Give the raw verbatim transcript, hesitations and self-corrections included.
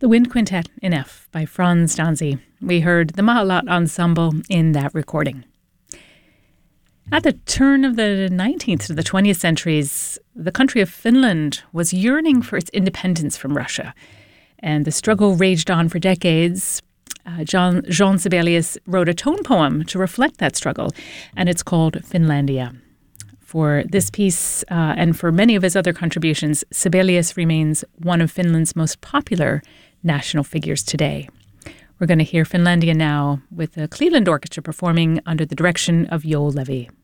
The Wind Quintet in F by Frans Danzy. We heard the Mahalat Ensemble in that recording. At the turn of the nineteenth to the twentieth centuries, the country of Finland was yearning for its independence from Russia. And the struggle raged on for decades. Uh, John, Jean Sibelius wrote a tone poem to reflect that struggle, and it's called Finlandia. For this piece uh, and for many of his other contributions, Sibelius remains one of Finland's most popular national figures today. We're going to hear Finlandia now with the Cleveland Orchestra performing under the direction of Jo Levi.